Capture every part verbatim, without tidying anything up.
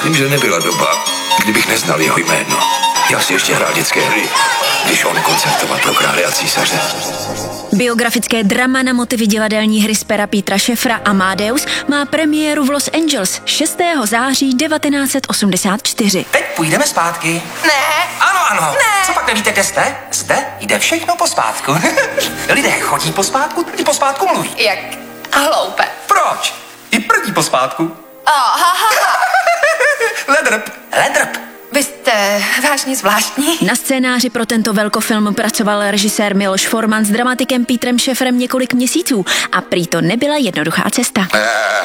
Myslím, že nebyla doba, kdybych neznal jeho jméno. Já si ještě hrál dětské hry, když on koncertoval pro krále a císaře. Biografické drama na motivy divadelní hry z pera Petra Sheffera Amadeus má premiéru v Los Angeles šestého září devatenáct set osmdesát čtyři. Teď půjdeme zpátky. Ne. Ano, ano. Ne. Co pak nevíte, kde jste? Zde jde všechno pospátku. Lidé chodí pospátku, i pospátku mluví. Jak hloupe. Proč? I prdí pospátku. Aha. Ledrp. Ledrp. Vy jste vážně zvláštní. Na scénáři pro tento velkofilm pracoval režisér Miloš Forman s dramatikem Petrem Shefferem několik měsíců a prý to nebyla jednoduchá cesta. Uh,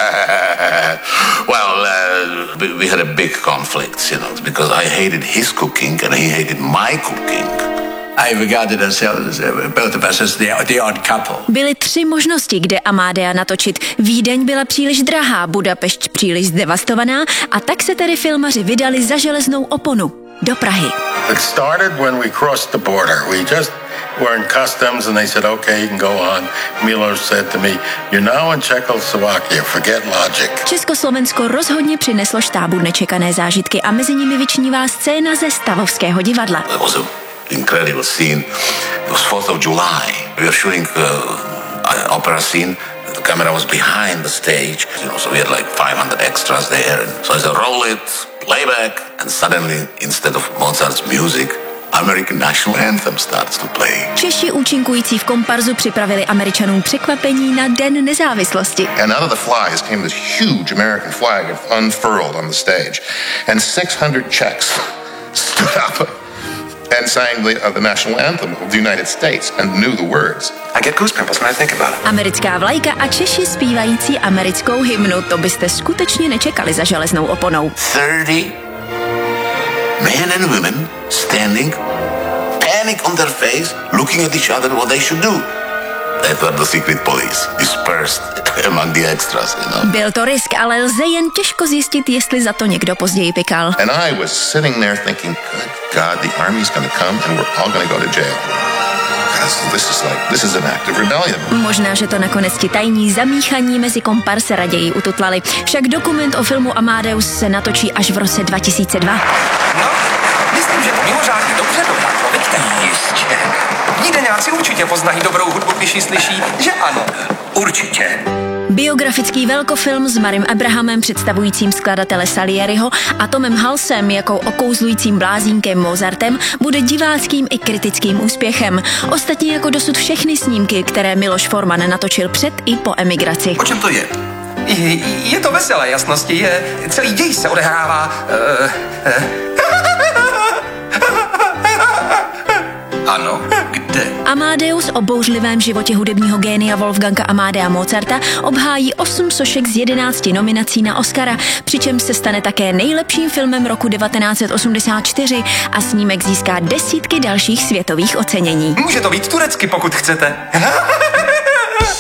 well, uh, we had a big conflict, you know, because I hated his cooking and he hated my cooking. I regarded ourselves, uh, both of us, as the, the odd couple. Byly tři možnosti, kde Amadea natočit. Vídeň byla příliš drahá, Budapešť příliš zdevastovaná a tak se tedy filmaři vydali za železnou oponu do Prahy. It started when we crossed the border. We just were in customs and they said, okay, you can go on. Miloš said to me, you're now in Czechoslovakia, forget logic. Československo rozhodně přineslo štábu nečekané zážitky a mezi nimi vyčnívá scéna ze Stavovského divadla. Incredible scene. It was fourth of July. We were shooting uh, an opera scene. The camera was behind the stage, you know, so we had like five hundred extras there. So I said, roll it, playback, and suddenly, instead of Mozart's music, American national anthem starts to play. Češi účinkující v komparzu připravili Američanům překvapení na Den nezávislosti. And out of the flies came this huge American flag unfurled on the stage. And six hundred Czechs stood up and sang the, uh, the national anthem of the United States and knew the words. I get goosebumps when I think about it. Americká vlajka a Češi zpívající americkou hymnu, to byste skutečně nečekali za železnou oponou. thirty men and women standing, panic on their face, looking at each other what they should do. They thought the secret police dispersed among the extras, you know. Byl to risk, ale lze jen těžko zjistit, jestli za to někdo později pikal. And I was sitting there thinking, good God, the army's gonna come and we're all gonna go to jail. This is like, this is an act of rebellion. Možná, že to nakonec ti tajní zamíchaní mezi kompar se raději ututlali. Však dokument o filmu Amadeus se natočí až v roce dva tisíce dva. No, myslím, že to mimořádně dobře dopadlo, vidíte? Jistě. Vídeňáci určitě poznají dobrou hudbu, když ji slyší, že ano. Určitě. Biografický velkofilm s Marym Abrahamem představujícím skladatele Salieriho a Tomem Halsem jako okouzlujícím blázínkem Mozartem bude diváckým i kritickým úspěchem. Ostatně jako dosud všechny snímky, které Miloš Forman natočil před i po emigraci. O čem to je? Je, je to veselé jasnosti, je, celý děj se odehrává... Uh, uh. Ano, kde? Amadeus o bouřlivém životě hudebního génia Wolfganga Amadea Mozarta obhájí osm sošek z jedenácti nominací na Oscara, přičemž se stane také nejlepším filmem roku devatenáct set osmdesát čtyři a snímek získá desítky dalších světových ocenění. Může to být turecky, pokud chcete.